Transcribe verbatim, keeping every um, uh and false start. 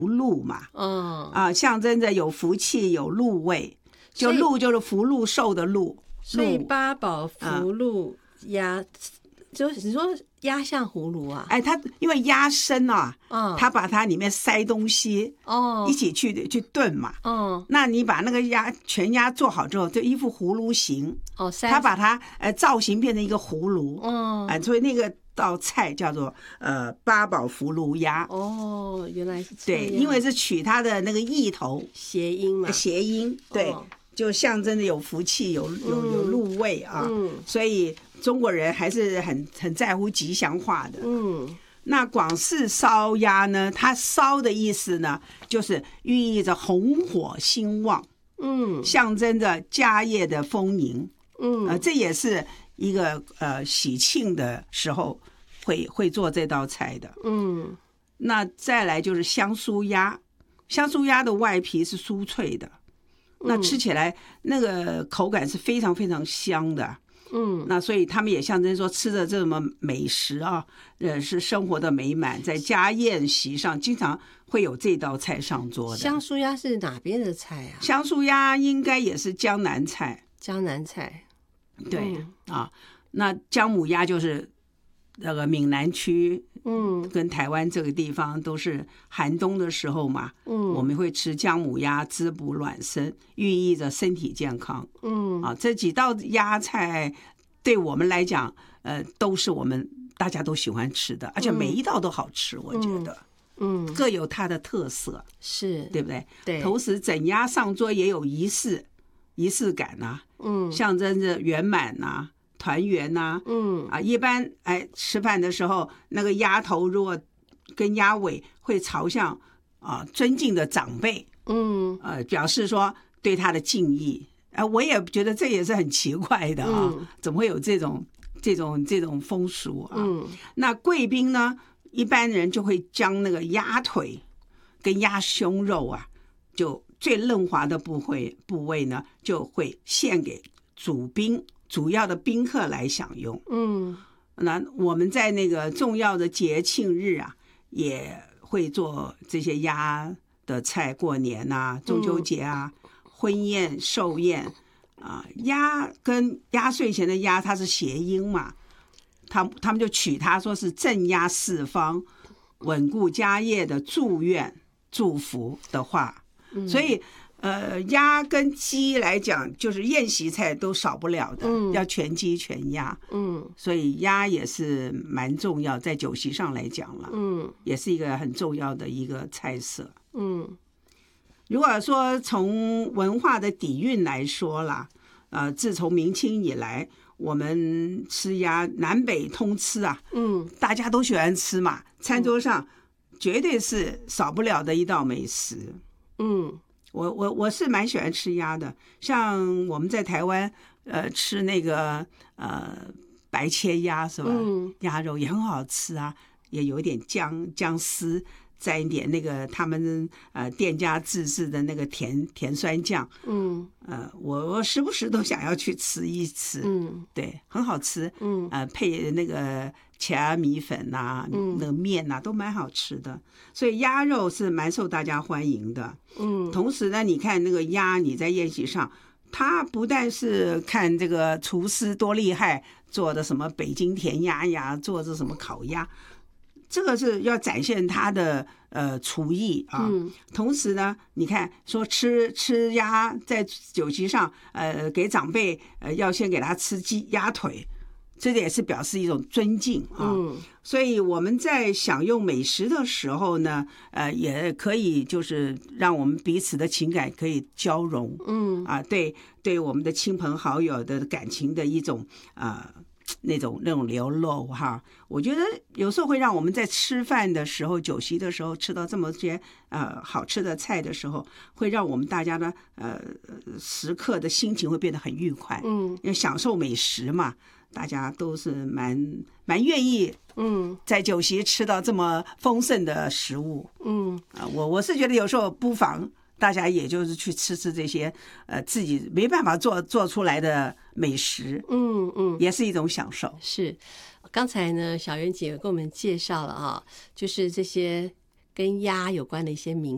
禄嘛， 嗯啊，象征着有福气有禄位，就禄就是福禄寿的禄， 所以八宝福禄鸭，就是你说鸭像葫芦啊？ 哎，它因为鸭身啊， 嗯， 它把它里面塞东西， 哦， 一起去去炖嘛， 嗯， 那你把那个鸭全鸭做好之后，就一副葫芦形， 哦， 它把它呃造型变成一个葫芦， 嗯， 哎、呃，所以那个道菜叫做呃八宝福禄鸭。 哦，原来是这样。 对，因为是取它的那个意头谐音嘛， 谐音，对。哦，就象征着有福气，有有有禄位啊，嗯，所以中国人还是很很在乎吉祥话的，嗯。那广式烧鸭呢，它烧的意思呢，就是寓意着红火兴旺，嗯，象征着家业的丰盈，嗯，呃，这也是一个呃喜庆的时候会会做这道菜的，嗯。那再来就是香酥鸭，香酥鸭的外皮是酥脆的。那吃起来那个口感是非常非常香的，嗯，那所以他们也象征说吃的这么美食啊，呃，是生活的美满，在家宴席上经常会有这道菜上桌的。 香酥鸭是哪边的菜啊？ 香酥鸭应该也是江南菜， 江南菜， 对、嗯、啊，那姜母鸭就是那个闽南区。嗯，跟台湾这个地方都是寒冬的时候嘛，嗯，我们会吃姜母鸭滋补暖身，寓意着身体健康。嗯，啊，这几道鸭菜对我们来讲，呃，都是我们大家都喜欢吃的，而且每一道都好吃，我觉得，嗯，各有它的特色， 是对不对？ 对。 同时，整鸭上桌也有仪式仪式感呐、啊，嗯，象征着圆满呐、啊。团圆呐、啊，嗯啊，一般哎吃饭的时候，那个鸭头如果跟鸭尾会朝向啊尊敬的长辈，嗯，呃，表示说对他的敬意。啊，我也觉得这也是很奇怪的啊，嗯、怎么会有这种这种这种风俗啊？嗯，那贵宾呢，一般人就会将那个鸭腿跟鸭胸肉啊，就最嫩滑的部位部位呢，就会献给主宾。主要的宾客来享用，嗯，那我们在那个重要的节庆日啊，也会做这些鸭的菜，过年啊、中秋节啊、嗯、婚宴、寿宴啊，鸭跟压岁钱的鸭，它是谐音嘛，他他们就取它说是镇压四方、稳固家业的祝愿、祝福的话，嗯、所以。呃，鸭跟鸡来讲，就是宴席菜都少不了的，嗯、要全鸡全鸭，嗯，所以鸭也是蛮重要，在酒席上来讲了，嗯，也是一个很重要的一个菜色，嗯。如果说从文化的底蕴来说啦，呃，自从明清以来，我们吃鸭南北通吃啊，嗯，大家都喜欢吃嘛，餐桌上绝对是少不了的一道美食，嗯。我我我是蛮喜欢吃鸭的，像我们在台湾，呃，吃那个呃白切鸭是吧？嗯，鸭肉也很好吃啊，也有一点姜姜丝，蘸一点那个他们呃店家自制的那个甜甜酸酱，嗯，呃，我我时不时都想要去吃一吃，嗯，对，很好吃，嗯，呃，配那个茄米粉呐、啊，那个面呐、啊，都蛮好吃的。所以鸭肉是蛮受大家欢迎的。嗯，同时呢，你看那个鸭，你在宴席上，它不但是看这个厨师多厉害，做的什么北京甜鸭呀，做的什么烤鸭，这个是要展现他的呃厨艺啊。嗯、同时呢，你看说吃吃鸭在酒席上，呃，给长辈呃要先给他吃鸡鸭腿。这也是表示一种尊敬啊，嗯，所以我们在享用美食的时候呢，呃，也可以就是让我们彼此的情感可以交融，嗯啊，对对我们的亲朋好友的感情的一种啊、呃、那种那种流露哈，我觉得有时候会让我们在吃饭的时候、酒席的时候吃到这么些呃好吃的菜的时候，会让我们大家呢呃时刻的心情会变得很愉快，嗯，因为享受美食嘛。大家都是蛮蛮愿意，嗯，在酒席吃到这么丰盛的食物，嗯啊，我我是觉得有时候不妨大家也就是去吃吃这些呃自己没办法做做出来的美食，嗯嗯，也是一种享受。 是，刚才呢，小圆姐给我们介绍了啊，就是这些跟鸭有关的一些名